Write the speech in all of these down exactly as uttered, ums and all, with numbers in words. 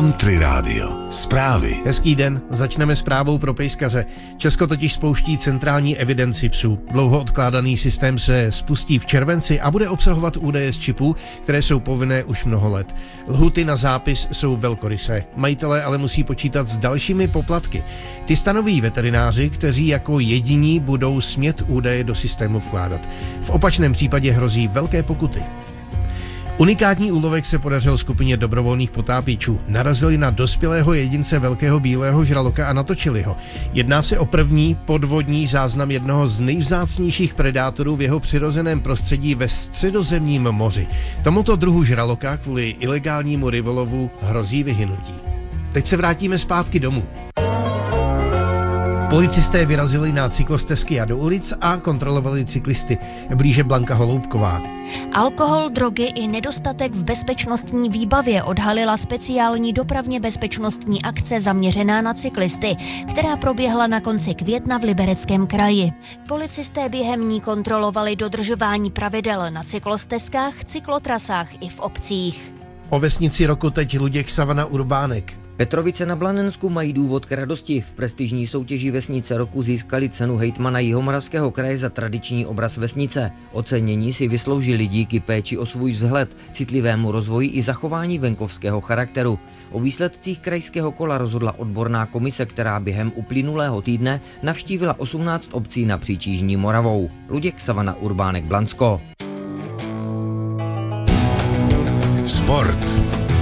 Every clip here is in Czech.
Country Rádio. Zprávy. Hezký den, začneme zprávou pro pejskaře. Česko totiž spouští centrální evidenci psů. Dlouho odkládaný systém se spustí v červenci a bude obsahovat údaje z čipů, které jsou povinné už mnoho let. Lhuty na zápis jsou velkorysé. Majitelé ale musí počítat s dalšími poplatky. Ty stanoví veterináři, kteří jako jediní budou smět údaje do systému vkládat. V opačném případě hrozí velké pokuty. Unikátní úlovek se podařil skupině dobrovolných potápěčů. Narazili na dospělého jedince velkého bílého žraloka a natočili ho. Jedná se o první podvodní záznam jednoho z nejvzácnějších predátorů v jeho přirozeném prostředí ve středozemním moři. Tomuto druhu žraloka kvůli ilegálnímu rybolovu hrozí vyhynutí. Teď se vrátíme zpátky domů. Policisté vyrazili na cyklostezky a do ulic a kontrolovali cyklisty. Blíže Blanka Holoubková. Alkohol, drogy i nedostatek v bezpečnostní výbavě odhalila speciální dopravně bezpečnostní akce zaměřená na cyklisty, která proběhla na konci května v Libereckém kraji. Policisté během ní kontrolovali dodržování pravidel na cyklostezkách, cyklotrasách i v obcích. O vesnici roku teď Luděk Savana Urbánek. Petrovice na Blanensku mají důvod k radosti. V prestižní soutěži Vesnice roku získali cenu hejtmana Jihomoravského kraje za tradiční obraz vesnice. Ocenění si vysloužili díky péči o svůj vzhled, citlivému rozvoji i zachování venkovského charakteru. O výsledcích krajského kola rozhodla odborná komise, která během uplynulého týdne navštívila osmnáct obcí napříč Jižní Moravou. Luděk Savana Urbánek, Blansko. Sport.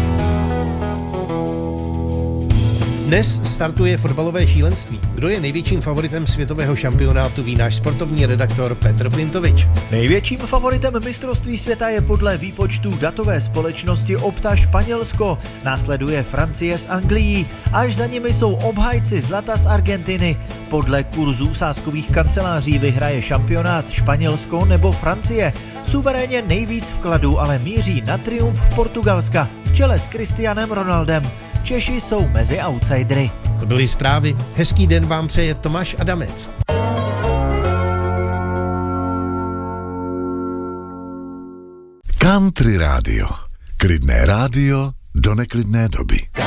Dnes startuje fotbalové šílenství. Kdo je největším favoritem světového šampionátu, ví náš sportovní redaktor Petr Pintovič. Největším favoritem mistrovství světa je podle výpočtů datové společnosti Opta Španělsko. Následuje Francie s Anglií. Až za nimi jsou obhájci zlata z Argentiny. Podle kurzů sázkových kanceláří vyhraje šampionát Španělsko nebo Francie. Suverénně nejvíc vkladů ale míří na triumf Portugalska v čele s Cristianem Ronaldem. Češi jsou mezi outsidery. To byly zprávy. Hezký den vám přeje Tomáš Adamec. Country Rádio. Klidné rádio do neklidné doby.